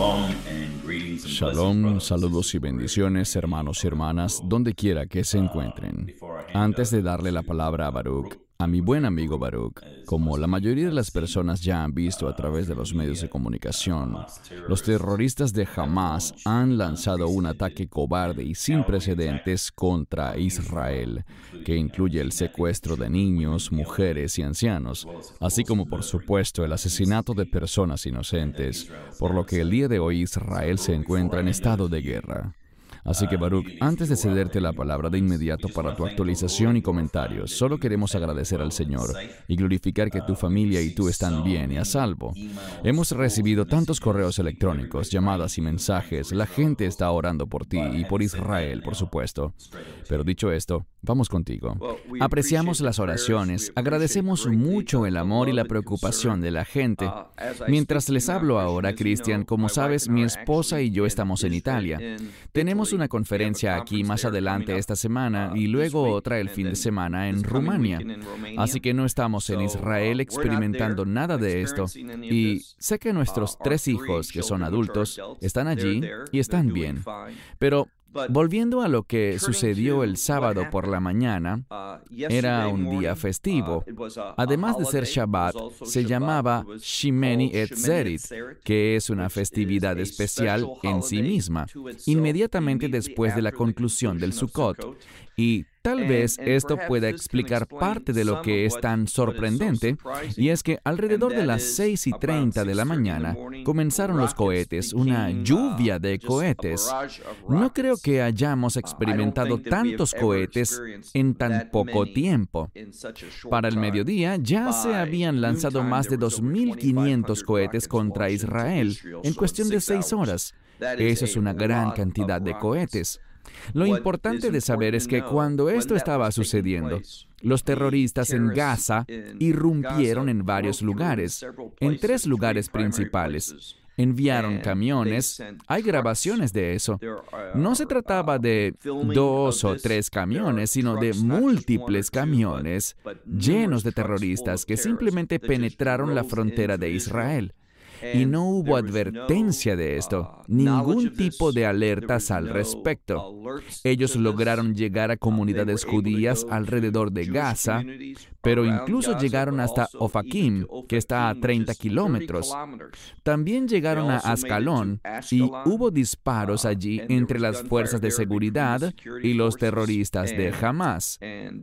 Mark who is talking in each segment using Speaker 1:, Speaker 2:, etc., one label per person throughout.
Speaker 1: Shalom, saludos y bendiciones, hermanos y hermanas, donde quiera que se encuentren. Antes de darle la palabra a Baruch, a mi buen amigo Baruch, como la mayoría de las personas ya han visto a través de los medios de comunicación, los terroristas de Hamas han lanzado un ataque cobarde y sin precedentes contra Israel, que incluye el secuestro de niños, mujeres y ancianos, así como, por supuesto, el asesinato de personas inocentes, por lo que el día de hoy Israel se encuentra en estado de guerra. Así que, Baruch, antes de cederte la palabra de inmediato para tu actualización y comentarios, solo queremos agradecer al Señor y glorificar que tu familia y tú están bien y a salvo. Hemos recibido tantos correos electrónicos, llamadas y mensajes. La gente está orando por ti y por Israel, por supuesto. Pero dicho esto, vamos contigo. Apreciamos las oraciones, agradecemos mucho el amor y la preocupación de la gente. Mientras les hablo ahora, Cristian, como sabes, mi esposa y yo estamos en Italia. Tenemos una conferencia aquí más adelante esta semana y luego otra el fin de semana en Rumania. Así que no estamos en Israel experimentando nada de esto. Y sé que nuestros 3 hijos, que son adultos, están allí y están bien. Pero volviendo a lo que sucedió el sábado por la mañana, era un día festivo. Además de ser Shabbat, se llamaba Shimini Etzerit, que es una festividad especial en sí misma, inmediatamente después de la conclusión del Sukkot. Y tal vez esto pueda explicar parte de lo que es tan sorprendente, y es que alrededor de las 6:30 de la mañana comenzaron los cohetes, una lluvia de cohetes. No creo que hayamos experimentado tantos cohetes en tan poco tiempo. Para el mediodía ya se habían lanzado más de 2.500 cohetes contra Israel en cuestión de 6 horas. Eso es una gran cantidad de cohetes. Lo importante de saber es que cuando esto estaba sucediendo, los terroristas en Gaza irrumpieron en varios lugares, en 3 lugares principales. Enviaron camiones. Hay grabaciones de eso. No se trataba de 2 o 3 camiones, sino de múltiples camiones llenos de terroristas que simplemente penetraron la frontera de Israel. Y no hubo advertencia de esto, ningún tipo de alertas al respecto. Ellos lograron llegar a comunidades judías alrededor de Gaza, pero incluso llegaron hasta Ofakim, que está a 30 kilómetros. También llegaron a Ascalón y hubo disparos allí entre las fuerzas de seguridad y los terroristas de Hamas.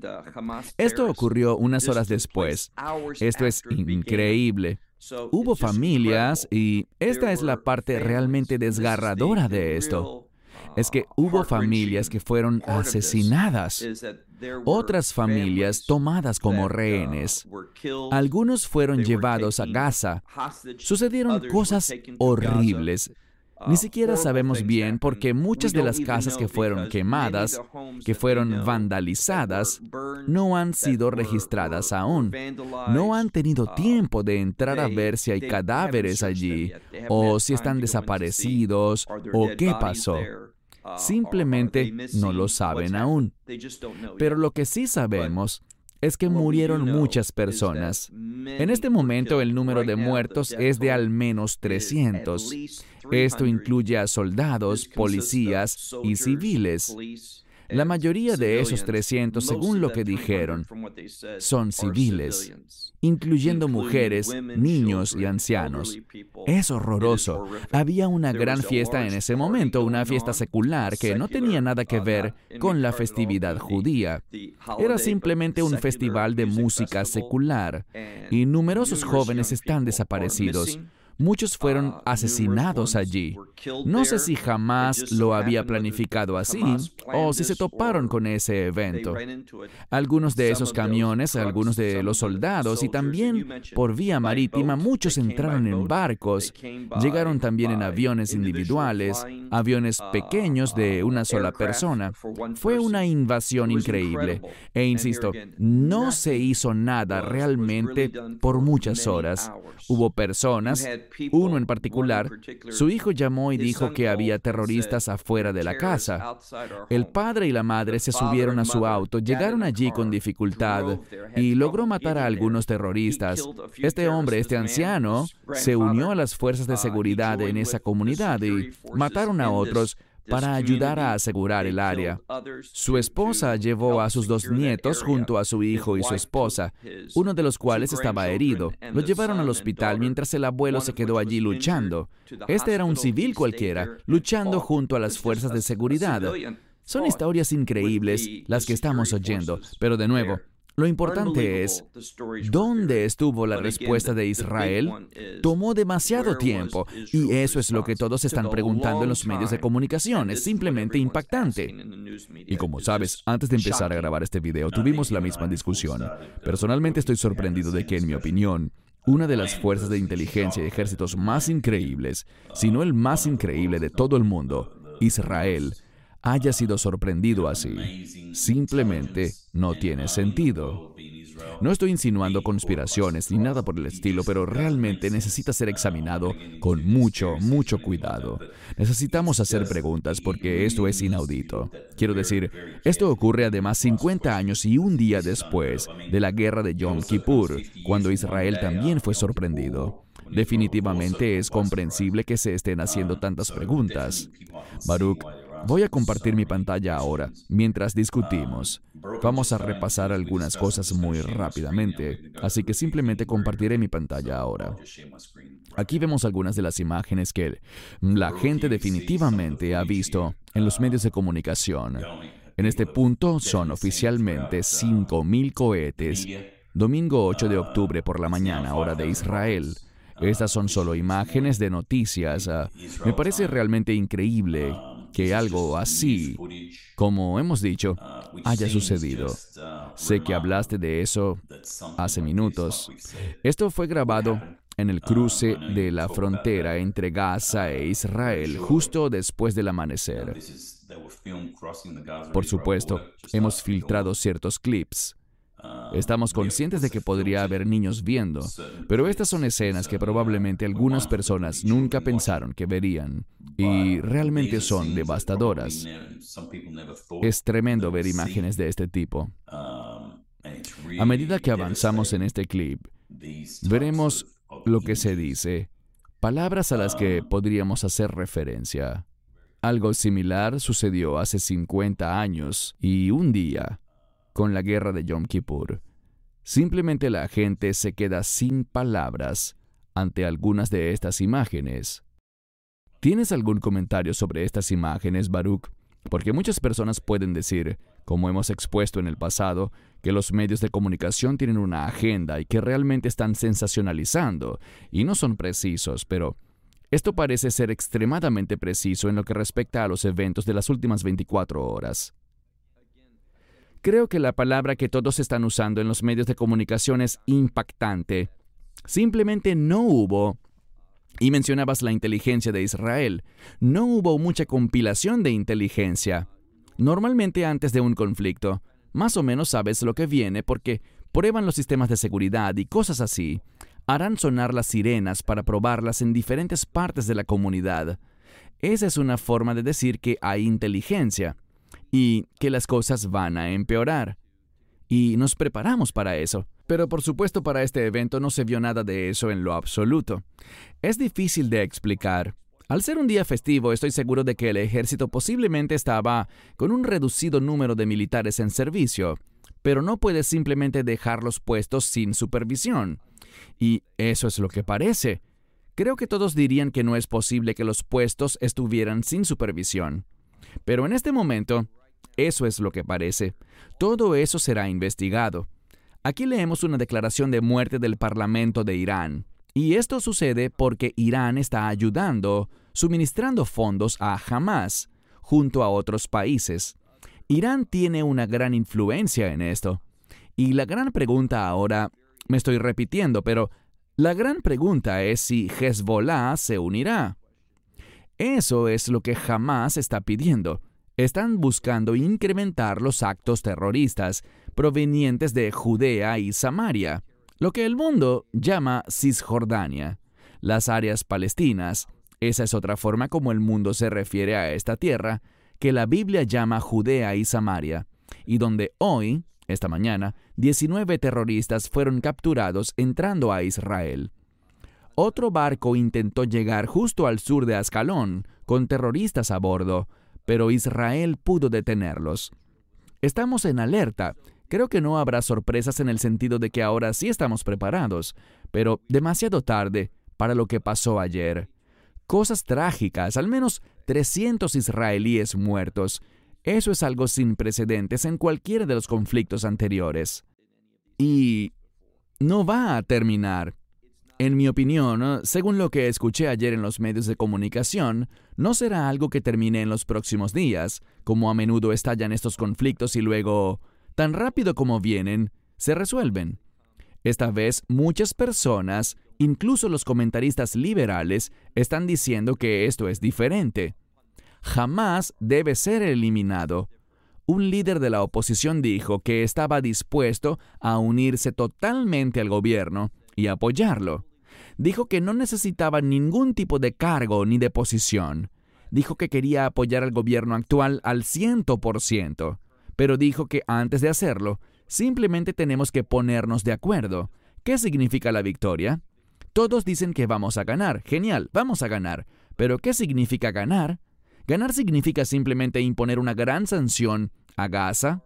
Speaker 1: Esto ocurrió unas horas después. Esto es increíble. Hubo familias, y esta es la parte realmente desgarradora de esto, es que hubo familias que fueron asesinadas, otras familias tomadas como rehenes. Algunos fueron llevados a Gaza. Sucedieron cosas horribles. Ni siquiera sabemos bien porque muchas de las casas que fueron quemadas, que fueron vandalizadas, no han sido registradas aún. No han tenido tiempo de entrar a ver si hay cadáveres allí, o si están desaparecidos, o qué pasó. Simplemente no lo saben aún. Pero lo que sí sabemos es que murieron muchas personas. En este momento el número de muertos es de al menos 300. Esto incluye a soldados, policías y civiles. La mayoría de esos 300, según lo que dijeron, son civiles, incluyendo mujeres, niños y ancianos. Es horroroso. Había una gran fiesta en ese momento, una fiesta secular que no tenía nada que ver con la festividad judía. Era simplemente un festival de música secular, y numerosos jóvenes están desaparecidos. Muchos fueron asesinados allí. No sé si jamás lo había planificado así o si se toparon con ese evento. Algunos de esos camiones, algunos de los soldados y también por vía marítima, muchos entraron en barcos. Llegaron también en aviones individuales, aviones pequeños de una sola persona. Fue una invasión increíble. E insisto, no se hizo nada realmente por muchas horas. Hubo personas Uno en particular, su hijo llamó y dijo que había terroristas afuera de la casa. El padre y la madre se subieron a su auto, llegaron allí con dificultad y logró matar a algunos terroristas. Este hombre, este anciano, se unió a las fuerzas de seguridad en esa comunidad y mataron a otros para ayudar a asegurar el área. Su esposa llevó a sus 2 nietos junto a su hijo y su esposa, uno de los cuales estaba herido. Lo llevaron al hospital mientras el abuelo se quedó allí luchando. Este era un civil cualquiera, luchando junto a las fuerzas de seguridad. Son historias increíbles las que estamos oyendo, pero de nuevo, lo importante es, ¿dónde estuvo la respuesta de Israel? Tomó demasiado tiempo, y eso es lo que todos están preguntando en los medios de comunicación. Es simplemente impactante. Y como sabes, antes de empezar a grabar este video, tuvimos la misma discusión. Personalmente estoy sorprendido de que, en mi opinión, una de las fuerzas de inteligencia y ejércitos más increíbles, si no el más increíble de todo el mundo, Israel, haya sido sorprendido así. Simplemente no tiene sentido. No estoy insinuando conspiraciones ni nada por el estilo, pero realmente necesita ser examinado con mucho cuidado. Necesitamos hacer preguntas porque esto es inaudito. Quiero decir, esto ocurre además 50 años y un día después de la guerra de Yom Kippur, cuando Israel también fue sorprendido. Definitivamente es comprensible que se estén haciendo tantas preguntas. Baruch, voy a compartir mi pantalla ahora, mientras discutimos. Vamos a repasar algunas cosas muy rápidamente, así que simplemente compartiré mi pantalla ahora. Aquí vemos algunas de las imágenes que la gente definitivamente ha visto en los medios de comunicación. En este punto son oficialmente 5,000 cohetes, domingo 8 de octubre por la mañana, hora de Israel. Estas son solo imágenes de noticias. Me parece realmente increíble que algo así, como hemos dicho, haya sucedido. Sé que hablaste de eso hace minutos. Esto fue grabado en el cruce de la frontera entre Gaza e Israel, justo después del amanecer. Por supuesto, hemos filtrado ciertos clips. Estamos conscientes de que podría haber niños viendo, pero estas son escenas que probablemente algunas personas nunca pensaron que verían, y realmente son devastadoras. Es tremendo ver imágenes de este tipo. A medida que avanzamos en este clip, veremos lo que se dice, palabras a las que podríamos hacer referencia. Algo similar sucedió hace 50 años y un día, con la guerra de Yom Kippur. Simplemente la gente se queda sin palabras ante algunas de estas imágenes. ¿Tienes algún comentario sobre estas imágenes, Baruch? Porque muchas personas pueden decir, como hemos expuesto en el pasado, que los medios de comunicación tienen una agenda y que realmente están sensacionalizando y no son precisos, pero esto parece ser extremadamente preciso en lo que respecta a los eventos de las últimas 24 horas. Creo que la palabra que todos están usando en los medios de comunicación es impactante. Simplemente no hubo, y mencionabas la inteligencia de Israel, no hubo mucha compilación de inteligencia. Normalmente antes de un conflicto, más o menos sabes lo que viene porque prueban los sistemas de seguridad y cosas así. Harán sonar las sirenas para probarlas en diferentes partes de la comunidad. Esa es una forma de decir que hay inteligencia y que las cosas van a empeorar. Y nos preparamos para eso. Pero por supuesto para este evento no se vio nada de eso en lo absoluto. Es difícil de explicar. Al ser un día festivo, estoy seguro de que el ejército posiblemente estaba con un reducido número de militares en servicio, pero no puedes simplemente dejarlos puestos sin supervisión. Y eso es lo que parece. Creo que todos dirían que no es posible que los puestos estuvieran sin supervisión. Pero en este momento, eso es lo que parece. Todo eso será investigado. Aquí leemos una declaración de muerte del Parlamento de Irán. Y esto sucede porque Irán está ayudando, suministrando fondos a Hamas, junto a otros países. Irán tiene una gran influencia en esto. Y la gran pregunta ahora, me estoy repitiendo, pero la gran pregunta es si Hezbollah se unirá. Eso es lo que Hamas está pidiendo. Están buscando incrementar los actos terroristas provenientes de Judea y Samaria, lo que el mundo llama Cisjordania. las áreas palestinas. Esa es otra forma como el mundo se refiere a esta tierra, que la Biblia llama Judea y Samaria, y donde hoy, esta mañana, 19 terroristas fueron capturados entrando a Israel. Otro barco intentó llegar justo al sur de Ascalón, con terroristas a bordo, pero Israel pudo detenerlos. Estamos en alerta. Creo que no habrá sorpresas en el sentido de que ahora sí estamos preparados, pero demasiado tarde para lo que pasó ayer. Cosas trágicas, al menos 300 israelíes muertos. Eso es algo sin precedentes en cualquiera de los conflictos anteriores. Y no va a terminar. En mi opinión, según lo que escuché ayer en los medios de comunicación, no será algo que termine en los próximos días, como a menudo estallan estos conflictos y luego, tan rápido como vienen, se resuelven. Esta vez, muchas personas, incluso los comentaristas liberales, están diciendo que esto es diferente. Hamás debe ser eliminado. Un líder de la oposición dijo que estaba dispuesto a unirse totalmente al gobierno y apoyarlo. Dijo que no necesitaba ningún tipo de cargo ni de posición. Dijo que quería apoyar al gobierno actual al 100%, pero dijo que antes de hacerlo, simplemente tenemos que ponernos de acuerdo. ¿Qué significa la victoria? Todos dicen que vamos a ganar. Genial, vamos a ganar. Pero ¿qué significa ganar? Ganar significa simplemente imponer una gran sanción a Gaza.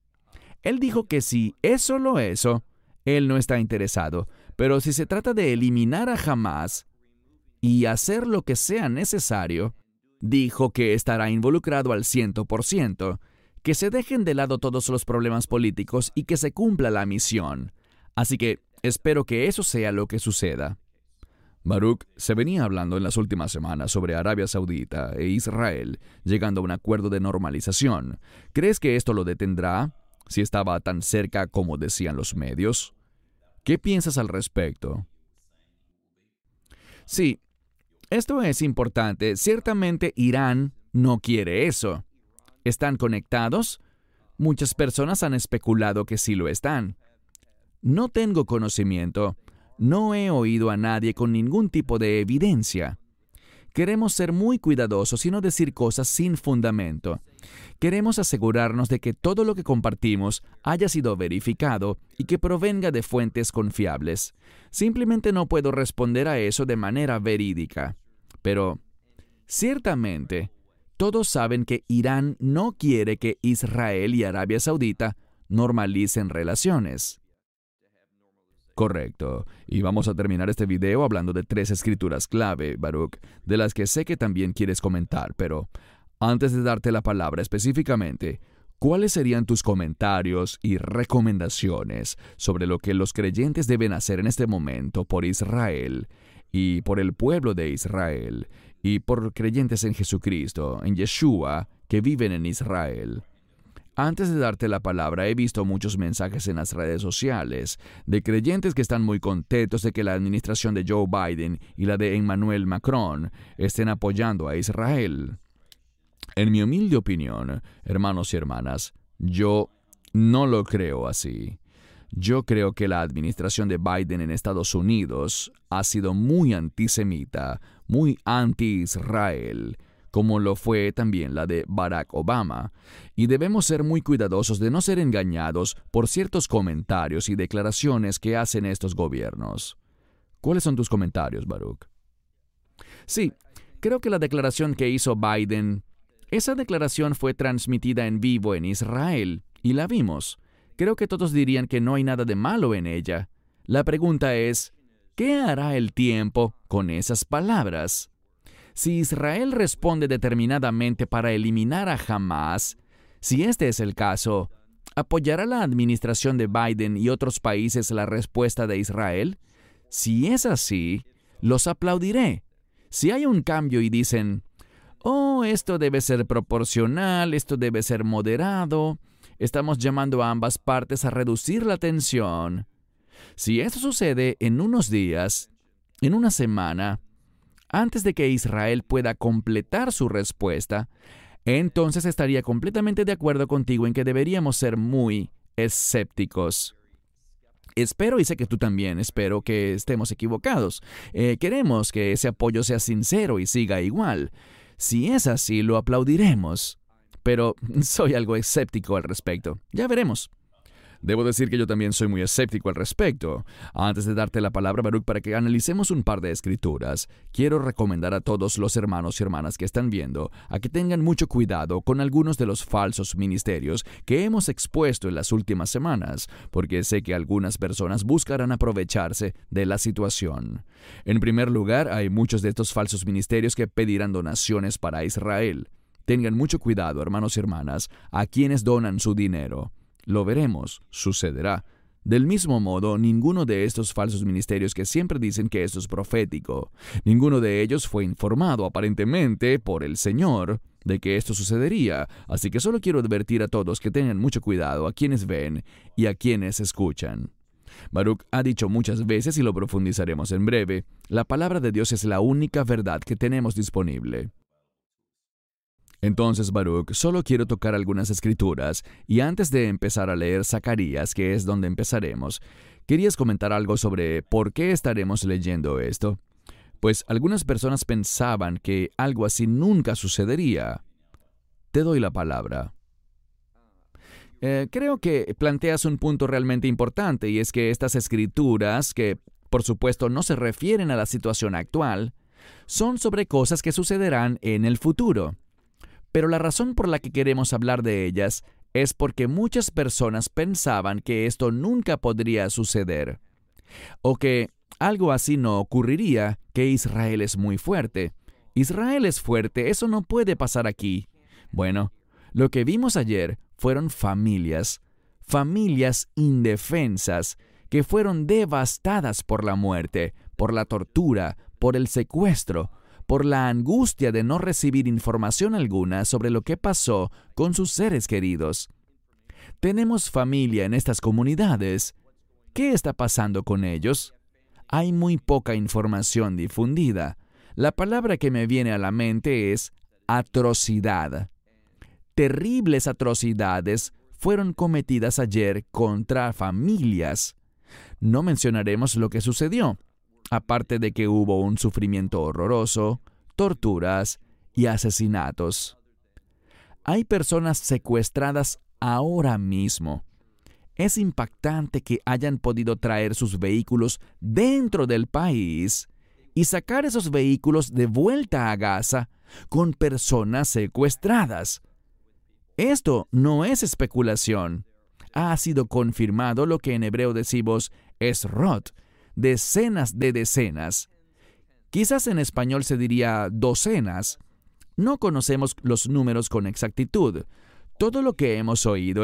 Speaker 1: Él dijo que si es solo eso, él no está interesado. Pero si se trata de eliminar a Hamás y hacer lo que sea necesario, dijo que estará involucrado al 100%, que se dejen de lado todos los problemas políticos y que se cumpla la misión. Así que espero que eso sea lo que suceda. Baruch, se venía hablando en las últimas semanas sobre Arabia Saudita e Israel llegando a un acuerdo de normalización. ¿Crees que esto lo detendrá si estaba tan cerca como decían los medios? ¿Qué piensas al respecto? Sí, esto es importante. Ciertamente Irán no quiere eso. ¿Están conectados? Muchas personas han especulado que sí lo están. No tengo conocimiento. No he oído a nadie con ningún tipo de evidencia. Queremos ser muy cuidadosos y no decir cosas sin fundamento. Queremos asegurarnos de que todo lo que compartimos haya sido verificado y que provenga de fuentes confiables. Simplemente no puedo responder a eso de manera verídica. Pero, ciertamente, todos saben que Irán no quiere que Israel y Arabia Saudita normalicen relaciones. Correcto. Y vamos a terminar este video hablando de 3 escrituras clave, Baruch, de las que sé que también quieres comentar, pero antes de darte la palabra específicamente, ¿cuáles serían tus comentarios y recomendaciones sobre lo que los creyentes deben hacer en este momento por Israel y por el pueblo de Israel y por creyentes en Jesucristo, en Yeshua, que viven en Israel? Antes de darte la palabra, he visto muchos mensajes en las redes sociales de creyentes que están muy contentos de que la administración de Joe Biden y la de Emmanuel Macron estén apoyando a Israel. En mi humilde opinión, hermanos y hermanas, yo no lo creo así. Yo creo que la administración de Biden en Estados Unidos ha sido muy antisemita, muy anti-Israel, como lo fue también la de Barack Obama, y debemos ser muy cuidadosos de no ser engañados por ciertos comentarios y declaraciones que hacen estos gobiernos. ¿Cuáles son tus comentarios, Baruch? Sí, creo que la declaración que hizo Biden, esa declaración fue transmitida en vivo en Israel, y la vimos. Creo que todos dirían que no hay nada de malo en ella. La pregunta es, ¿qué hará el tiempo con esas palabras? Si Israel responde determinadamente para eliminar a Hamás, si este es el caso, ¿apoyará la administración de Biden y otros países la respuesta de Israel? Si es así, los aplaudiré. Si hay un cambio y dicen, oh, esto debe ser proporcional, esto debe ser moderado, estamos llamando a ambas partes a reducir la tensión. Si esto sucede en unos días, en una semana, antes de que Israel pueda completar su respuesta, entonces estaría completamente de acuerdo contigo en que deberíamos ser muy escépticos. Espero, y sé que tú también, espero que estemos equivocados. Queremos que ese apoyo sea sincero y siga igual. Si es así, lo aplaudiremos. Pero soy algo escéptico al respecto. Ya veremos. Debo decir que yo también soy muy escéptico al respecto. Antes de darte la palabra, Baruch, para que analicemos un par de escrituras, quiero recomendar a todos los hermanos y hermanas que están viendo a que tengan mucho cuidado con algunos de los falsos ministerios que hemos expuesto en las últimas semanas, porque sé que algunas personas buscarán aprovecharse de la situación. En primer lugar, hay muchos de estos falsos ministerios que pedirán donaciones para Israel. Tengan mucho cuidado, hermanos y hermanas, a quienes donan su dinero. Lo veremos, sucederá. Del mismo modo, ninguno de estos falsos ministerios que siempre dicen que esto es profético, ninguno de ellos fue informado aparentemente por el Señor de que esto sucedería, así que solo quiero advertir a todos que tengan mucho cuidado a quienes ven y a quienes escuchan. Baruch ha dicho muchas veces, y lo profundizaremos en breve, la palabra de Dios es la única verdad que tenemos disponible. Entonces, Baruch, solo quiero tocar algunas escrituras, y antes de empezar a leer Zacarías, que es donde empezaremos, ¿querías comentar algo sobre por qué estaremos leyendo esto? Pues algunas personas pensaban que algo así nunca sucedería. Te doy la palabra. Creo que planteas un punto realmente importante, y es que estas escrituras, que por supuesto no se refieren a la situación actual, son sobre cosas que sucederán en el futuro. Pero la razón por la que queremos hablar de ellas es porque muchas personas pensaban que esto nunca podría suceder, o que algo así no ocurriría, que Israel es muy fuerte. Israel es fuerte, eso no puede pasar aquí. Bueno, lo que vimos ayer fueron familias indefensas, que fueron devastadas por la muerte, por la tortura, por el secuestro, por la angustia de no recibir información alguna sobre lo que pasó con sus seres queridos. Tenemos familia en estas comunidades. ¿Qué está pasando con ellos? Hay muy poca información difundida. La palabra que me viene a la mente es atrocidad. Terribles atrocidades fueron cometidas ayer contra familias. No mencionaremos lo que sucedió, aparte de que hubo un sufrimiento horroroso, torturas y asesinatos. Hay personas secuestradas ahora mismo. Es impactante que hayan podido traer sus vehículos dentro del país y sacar esos vehículos de vuelta a Gaza con personas secuestradas. Esto no es especulación. Ha sido confirmado lo que en hebreo decimos esrot, decenas de decenas. Quizás en español se diría docenas. No conocemos los números con exactitud. Todo lo que hemos oído